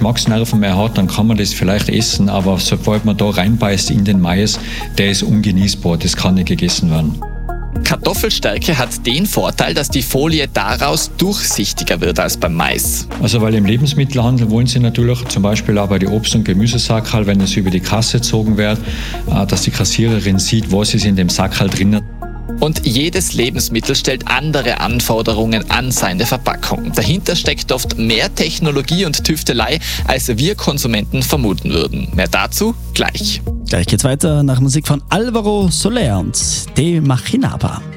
Geschmacksnerven mehr hat, dann kann man das vielleicht essen, aber sobald man da reinbeißt in den Mais, der ist ungenießbar, das kann nicht gegessen werden. Kartoffelstärke hat den Vorteil, dass die Folie daraus durchsichtiger wird als beim Mais. Also weil im Lebensmittelhandel wollen sie natürlich zum Beispiel auch bei den Obst- und Gemüsesackerl, wenn es über die Kasse gezogen wird, dass die Kassiererin sieht, was ist in dem Sackerl drin. Und jedes Lebensmittel stellt andere Anforderungen an seine Verpackung. Dahinter steckt oft mehr Technologie und Tüftelei, als wir Konsumenten vermuten würden. Mehr dazu gleich. Gleich geht's weiter nach Musik von Alvaro Soler und De Machinaba.